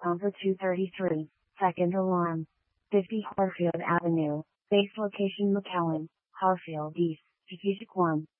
Number 233, second alarm. 50 Harfield Avenue, base location McAllen, Harfield East, Strategic 1.